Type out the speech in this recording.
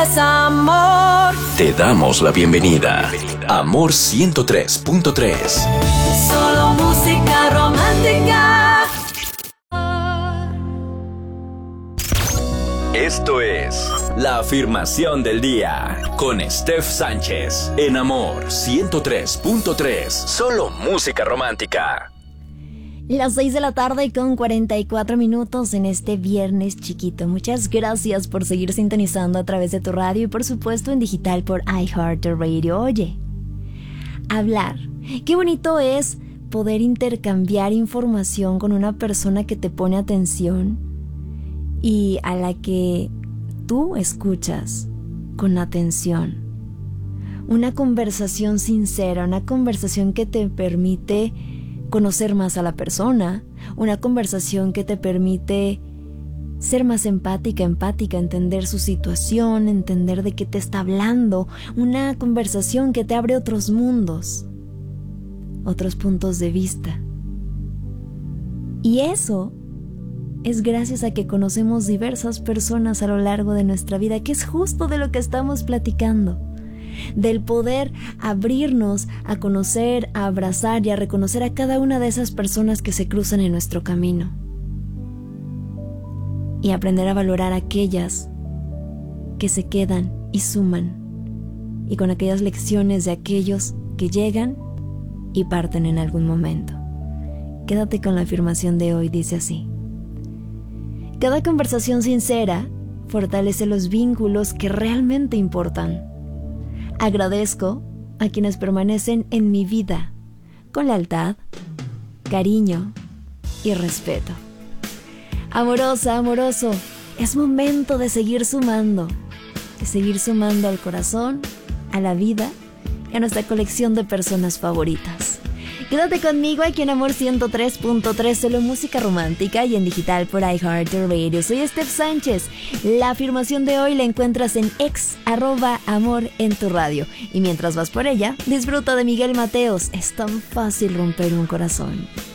Es amor. Te damos la bienvenida. Amor 103.3. Solo música romántica. Esto es La Afirmación del Día con Steph Sánchez en Amor 103.3. Solo música romántica. Las 6 de la tarde con 44 minutos en este viernes chiquito. Muchas gracias por seguir sintonizando a través de tu radio y por supuesto en digital por iHeartRadio. Oye, hablar. Qué bonito es poder intercambiar información con una persona que te pone atención y a la que tú escuchas con atención. Una conversación sincera, una conversación que te permite conocer más a la persona, una conversación que te permite ser más empática, entender su situación, entender de qué te está hablando, una conversación que te abre otros mundos, otros puntos de vista. Y eso es gracias a que conocemos diversas personas a lo largo de nuestra vida, que es justo de lo que estamos platicando. Del poder abrirnos a conocer, a abrazar y a reconocer a cada una de esas personas que se cruzan en nuestro camino. Y aprender a valorar a aquellas que se quedan y suman. Y con aquellas lecciones de aquellos que llegan y parten en algún momento. Quédate con la afirmación de hoy, dice así. Cada conversación sincera fortalece los vínculos que realmente importan. Agradezco a quienes permanecen en mi vida con lealtad, cariño y respeto. Amorosa, amoroso, es momento de seguir sumando al corazón, a la vida y a nuestra colección de personas favoritas. Quédate conmigo aquí en Amor 103.3, solo música romántica y en digital por iHeartRadio. Soy Steph Sánchez. La afirmación de hoy la encuentras en @amor en tu radio. Y mientras vas por ella, disfruta de Miguel Mateos. Es tan fácil romper un corazón.